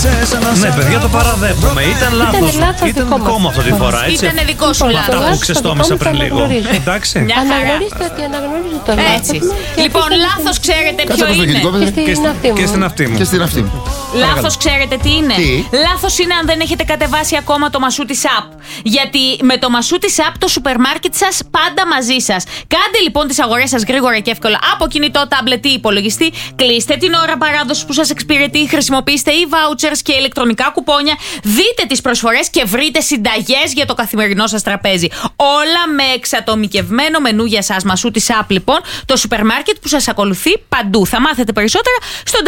Ναι, παιδιά, το παραδέχομαι. Ήταν λάθος. Ήταν δικό μου αυτή τη φορά. Ήταν δικό σου Αυτά λάθος. που ξεστόμησα πριν λίγο. Εντάξει. Αναγνωρίστε ότι αναγνωρίζω το λάθος. Έτσι. Λοιπόν, λάθος ξέρετε ποιο είναι. Και στην αυτή μου. Και στην αυτή μου. Λάθος ξέρετε τι είναι. Λάθος είναι αν δεν έχετε κατεβάσει ακόμα το Μασούτης App. Γιατί με το Μασούτης App το σούπερ μάρκετ σας πάντα μαζί σας. Κάντε λοιπόν τις αγορές σας γρήγορα και εύκολα από κινητό, τάμπλετ ή υπολογιστή. Κλείστε την ώρα παράδοσης που σας εξυπηρετεί. Χρησιμοποιήστε e-vouchers και ηλεκτρονικά κουπόνια. Δείτε τις προσφορές και βρείτε συνταγές για το καθημερινό σας τραπέζι. Όλα με εξατομικευμένο μενού για σας. Μασούτης App λοιπόν, το σούπερ μάρκετ που σας ακολουθεί παντού. Θα μάθετε περισσότερα στο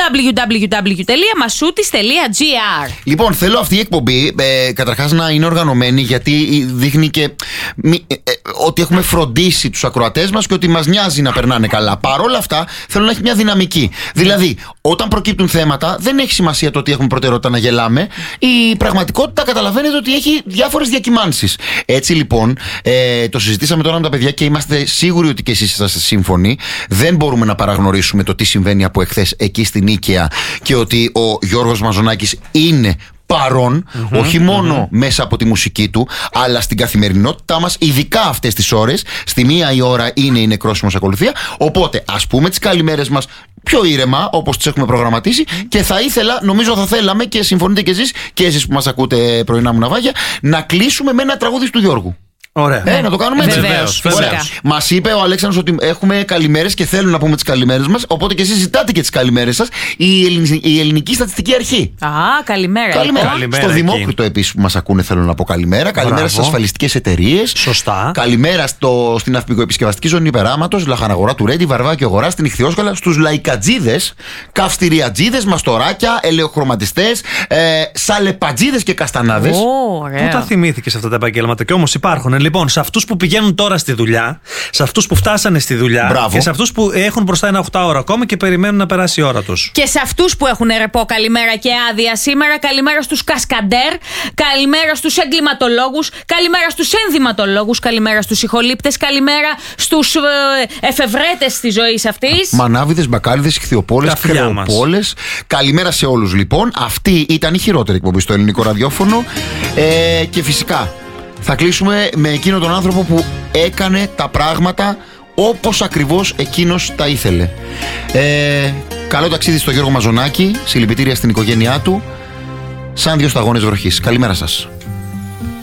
www.masoutis.gr. Λοιπόν, θέλω αυτή η εκπομπή καταρχάς να είναι οργανωμένη, γιατί δείχνει και ότι έχουμε φροντίσει τους ακροατές μας και ότι μας νοιάζει να περνάνε καλά. Παρ' όλα αυτά, θέλω να έχει μια δυναμική. Δηλαδή, όταν προκύπτουν θέματα, δεν έχει σημασία το ότι έχουμε προτεραιότητα να γελάμε. Η πραγματικότητα καταλαβαίνετε ότι έχει διάφορες διακυμάνσεις. Έτσι λοιπόν, το συζητήσαμε τώρα με τα παιδιά και είμαστε σίγουροι ότι και εσείς είσαστε σύμφωνοι. Δεν μπορούμε να παραγνωρίσουμε το τι συμβαίνει από εχθές εκεί στην Νίκαια και ότι ο Γιώργος Μαζονάκης είναι παρόν, όχι μόνο μέσα από τη μουσική του, αλλά στην καθημερινότητά μας, ειδικά αυτές τις ώρες. Στη μία η ώρα είναι η νεκρόσιμος ακολουθία. Οπότε ας πούμε τις καλημέρες μας πιο ήρεμα, όπως τις έχουμε προγραμματίσει, και θα ήθελα, νομίζω θα θέλαμε, και συμφωνείτε κι εσείς και εσείς που μας ακούτε πρωινά μου ναυάγια, να κλείσουμε με ένα τραγούδι του Γιώργου. Ωραία. Να το κάνουμε έτσι. Βεβαίως. Μας είπε ο Αλέξανδρος ότι έχουμε καλημέρες και θέλουν να πούμε τις καλημέρες μας. Οπότε και εσείς ζητάτε και τις καλημέρες σας. Η Ελληνική Στατιστική Αρχή. Καλημέρα. Καλημέρα. Καλημέρα Στο εκεί. Δημόκριτο επίσης που μας ακούνε θέλω να πω καλημέρα. Καλημέρα στις ασφαλιστικές εταιρείες. Σωστά. Καλημέρα στην ναυπηγοεπισκευαστική ζώνη Υπεράμματος, Λαχαναγορά του Ρέντι, Βαρβάκιο Αγορά, στην Ιχθυόσκαλα, στους λαϊκατζίδες, καυστηριατζίδες, μαστοράκια, ελαιοχρωματιστές, σαλεπατζίδες και καστανάδες. Πού τα θυμήθηκες αυτά τα επαγγέλματα, και όμως υπάρχουν. Λοιπόν, σε αυτούς που πηγαίνουν τώρα στη δουλειά, σε αυτούς που φτάσανε στη δουλειά. Μπράβο. Και σε αυτούς που έχουν μπροστά ένα 8ωρο ακόμα και περιμένουν να περάσει η ώρα τους. Και σε αυτούς που έχουν ρεπό, καλημέρα και άδεια σήμερα. Καλημέρα στους κασκαντέρ. Καλημέρα στους εγκληματολόγους. Καλημέρα στους ενδυματολόγους. Καλημέρα στους ηχολήπτες. Καλημέρα στους εφευρέτες της ζωής αυτής. Μανάβιδες, μπακάλιδες, Ιχθυοπόλες, Χρεοπόλες. Καλημέρα σε όλους λοιπόν. Αυτή ήταν η χειρότερη εκπομπή στο ελληνικό ραδιόφωνο. Και φυσικά θα κλείσουμε με εκείνο τον άνθρωπο που έκανε τα πράγματα όπως ακριβώς εκείνος τα ήθελε. Καλό ταξίδι στο Γιώργο Μαζονάκη. Συλληπιτήρια στην οικογένειά του. Σαν δύο σταγόνες βροχής. Καλημέρα σας.